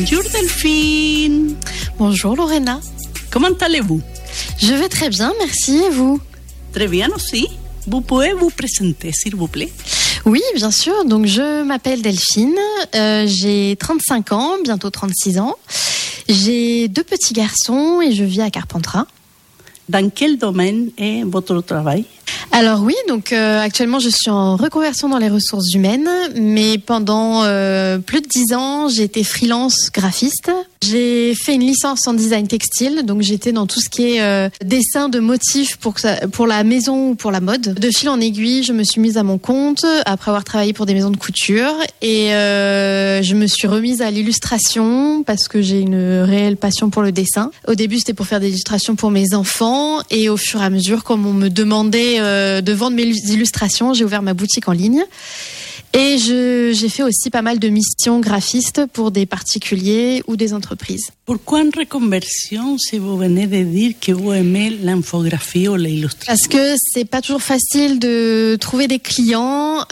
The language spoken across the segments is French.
Bonjour Delphine. Bonjour Lorena. Comment allez-vous? Je vais très bien, merci. Et vous? Très bien aussi. Vous pouvez vous présenter, s'il vous plaît? Oui, bien sûr. Donc, je m'appelle Delphine. J'ai 35 ans, bientôt 36 ans. J'ai 2 petits garçons et je vis à Carpentras. Dans quel domaine est votre travail? Alors oui, donc actuellement je suis en reconversion dans les ressources humaines, mais pendant plus de 10 ans, j'ai été freelance graphiste. J'ai fait une licence en design textile, donc j'étais dans tout ce qui est dessin de motifs pour la maison ou pour la mode. De fil en aiguille, je me suis mise à mon compte après avoir travaillé pour des maisons de couture et je me suis remise à l'illustration parce que j'ai une réelle passion pour le dessin. Au début, c'était pour faire des illustrations pour mes enfants et au fur et à mesure, comme on me demandait de vendre mes illustrations, j'ai ouvert ma boutique en ligne. Et j'ai fait aussi pas mal de missions graphistes pour des particuliers ou des entreprises. Pourquoi une reconversion si vous venez de dire que vous aimez l'infographie ou l'illustration? Parce que c'est pas toujours facile de trouver des clients.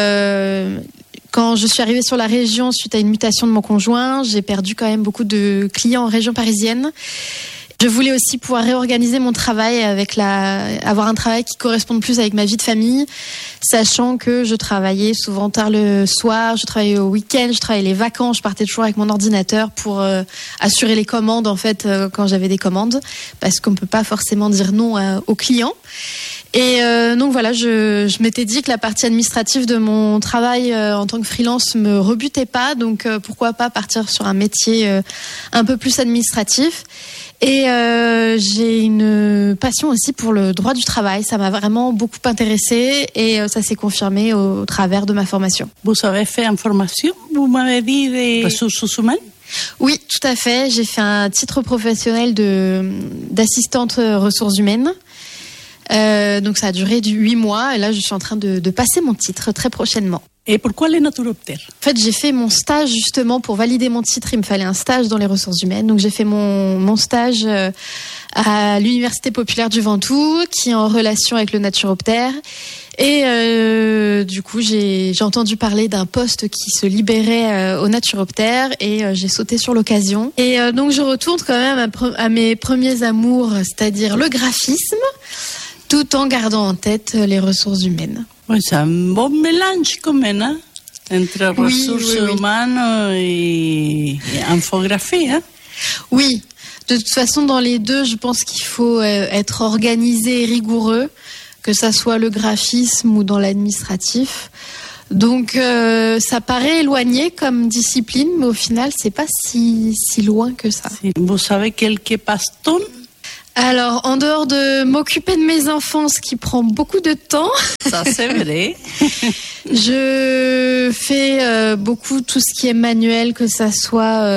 Quand je suis arrivée sur la région suite à une mutation de mon conjoint, j'ai perdu quand même beaucoup de clients en région parisienne. Je voulais aussi pouvoir réorganiser mon travail avoir un travail qui corresponde plus avec ma vie de famille, sachant que je travaillais souvent tard le soir, je travaillais au week-end, je travaillais les vacances, je partais toujours avec mon ordinateur pour assurer les commandes en fait quand j'avais des commandes, parce qu'on peut pas forcément dire non aux clients. Et donc voilà, je m'étais dit que la partie administrative de mon travail en tant que freelance me rebutait pas, donc pourquoi pas partir sur un métier un peu plus administratif. Et j'ai une passion aussi pour le droit du travail. Ça m'a vraiment beaucoup intéressée et ça s'est confirmé au travers de ma formation. Vous avez fait une formation, vous m'avez dit, des ressources humaines? Oui, tout à fait. J'ai fait un titre professionnel d'assistante ressources humaines. Donc ça a duré 8 mois et là je suis en train de passer mon titre très prochainement. Et pourquoi les naturoptères? En fait, j'ai fait mon stage justement pour valider mon titre. Il me fallait un stage dans les ressources humaines. Donc j'ai fait mon stage à l'Université populaire du Ventoux, qui est en relation avec le naturoptère. Et du coup, j'ai entendu parler d'un poste qui se libérait au naturoptère et j'ai sauté sur l'occasion. Et donc je retourne quand même à mes premiers amours, c'est-à-dire le graphisme, tout en gardant en tête les ressources humaines. Oui, c'est un bon mélange quand même, hein, entre ressources humaines et infographie. Hein? Oui, de toute façon, dans les deux, je pense qu'il faut être organisé et rigoureux, que ça soit le graphisme ou dans l'administratif. Donc, ça paraît éloigné comme discipline, mais au final, c'est pas si loin que ça. Vous savez quelques passe-temps? Alors, en dehors de m'occuper de mes enfants, ce qui prend beaucoup de temps. Ça, c'est vrai. Je fais beaucoup tout ce qui est manuel, que ça soit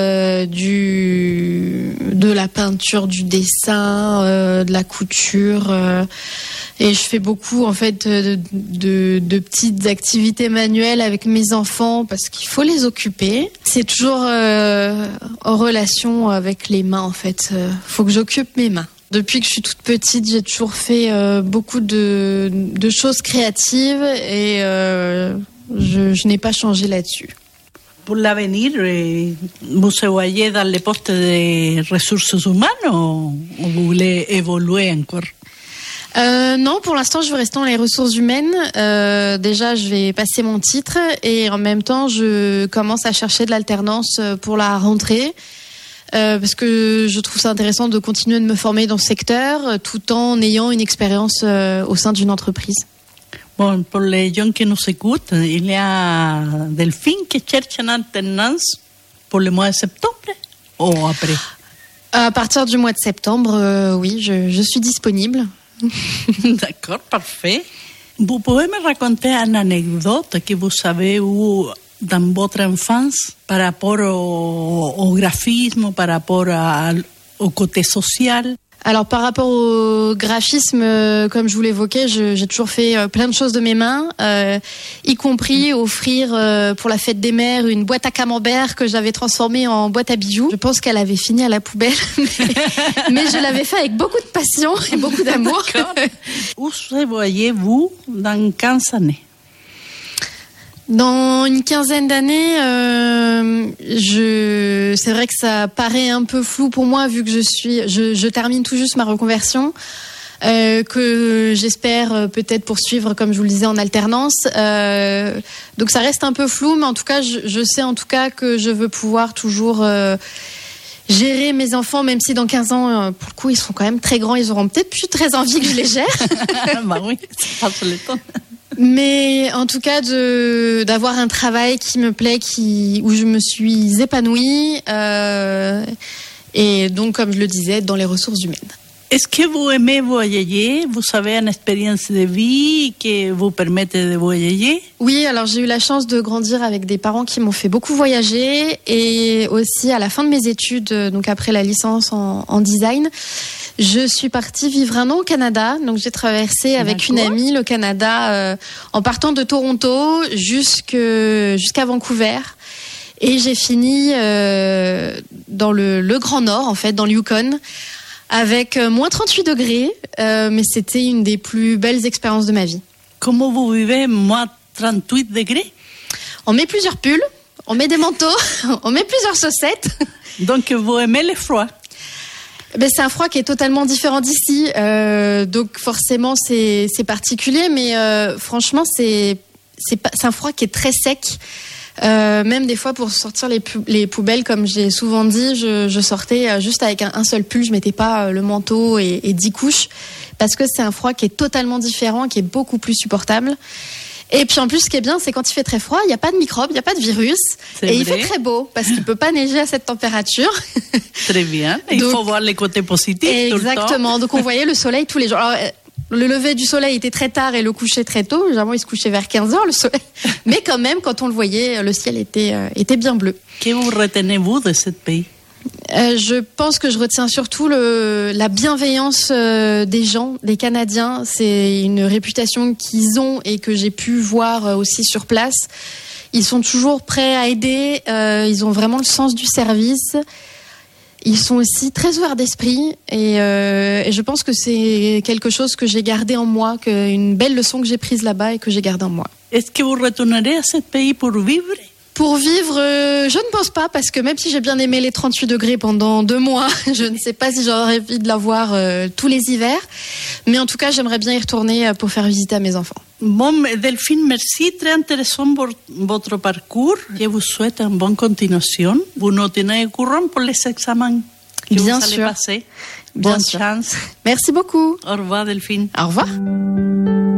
de la peinture, du dessin, de la couture. Et je fais beaucoup, en fait, de petites activités manuelles avec mes enfants parce qu'il faut les occuper. C'est toujours en relation avec les mains, en fait. Faut que j'occupe mes mains. Depuis que je suis toute petite, j'ai toujours fait beaucoup de choses créatives et je n'ai pas changé là-dessus. Pour l'avenir, vous voyez dans les postes de ressources humaines ou vous voulez évoluer encore? Non, pour l'instant, je veux rester dans les ressources humaines. Déjà, je vais passer mon titre et en même temps, je commence à chercher de l'alternance pour la rentrée. Parce que je trouve ça intéressant de continuer de me former dans ce secteur tout en ayant une expérience au sein d'une entreprise. Bon, pour les gens qui nous écoutent, il y a Delphine qui cherche une alternance pour le mois de septembre ou après? À partir du mois de septembre, oui, je suis disponible. D'accord, parfait. Vous pouvez me raconter une anecdote que vous avez eue dans votre enfance par rapport au graphisme, par rapport au côté social? Alors par rapport au graphisme, comme je vous l'évoquais, j'ai toujours fait plein de choses de mes mains, y compris offrir pour la fête des mères une boîte à camembert que j'avais transformée en boîte à bijoux. Je pense qu'elle avait fini à la poubelle, mais je l'avais fait avec beaucoup de passion et beaucoup d'amour. Où se voyez-vous dans 15 années? Dans une quinzaine d'années, c'est vrai que ça paraît un peu flou pour moi vu que je termine tout juste ma reconversion, que j'espère peut-être poursuivre, comme je vous le disais, en alternance. Donc ça reste un peu flou, mais en tout cas, je sais en tout cas que je veux pouvoir toujours gérer mes enfants, même si dans 15 ans, pour le coup, ils seront quand même très grands, ils auront peut-être plus très envie que je les gère. Bah oui, c'est pas le temps. Mais en tout cas, d'avoir un travail qui me plaît, où je me suis épanouie, et donc, comme je le disais, dans les ressources humaines. Est-ce que vous aimez voyager? Vous avez une expérience de vie qui vous permet de voyager? Oui, alors j'ai eu la chance de grandir avec des parents qui m'ont fait beaucoup voyager, et aussi à la fin de mes études, donc après la licence en design, je suis partie vivre un an au Canada. Donc j'ai traversé avec une amie le Canada en partant de Toronto jusqu'à Vancouver. Et j'ai fini dans le Grand Nord, en fait, dans le Yukon, avec moins 38 degrés, mais c'était une des plus belles expériences de ma vie. Comment vous vivez moins 38 degrés? On met plusieurs pulls, on met des manteaux, on met plusieurs chaussettes. Donc vous aimez le froid? Ben, c'est un froid qui est totalement différent d'ici, donc forcément c'est particulier, mais franchement c'est un froid qui est très sec. Même des fois pour sortir les poubelles, comme j'ai souvent dit, je sortais juste avec un seul pull, je mettais pas le manteau et 10 couches, parce que c'est un froid qui est totalement différent, qui est beaucoup plus supportable. Et puis en plus, ce qui est bien, c'est quand il fait très froid, il n'y a pas de microbes, il n'y a pas de virus, et il fait très beau, parce qu'il peut pas neiger à cette température. Très bien, il faut voir les côtés positifs. Exactement, donc on voyait le soleil tous les jours. Alors, le lever du soleil était très tard et le coucher très tôt. Généralement, il se couchait vers 15h, le soleil. Mais quand même, quand on le voyait, le ciel était bien bleu. Que vous retenez-vous de ce pays? Je pense que je retiens surtout la bienveillance des gens, des Canadiens. C'est une réputation qu'ils ont et que j'ai pu voir aussi sur place. Ils sont toujours prêts à aider. Ils ont vraiment le sens du service. Ils sont aussi très ouverts d'esprit et je pense que c'est quelque chose que j'ai gardé en moi, une belle leçon que j'ai prise là-bas et que j'ai gardée en moi. Est-ce que vous retournerez à ce pays pour vivre? Pour vivre, je ne pense pas, parce que même si j'ai bien aimé les 38 degrés pendant 2 mois, je ne sais pas si j'aurais envie de l'avoir tous les hivers. Mais en tout cas, j'aimerais bien y retourner pour faire visiter à mes enfants. Bon, Delphine, merci. Très intéressant votre parcours. Je vous souhaite une bonne continuation. Vous nous tenez au courant pour les examens que bien vous allez sûr. passer. Bien Bonne sûr. chance. Merci beaucoup. Au revoir, Delphine. Au revoir.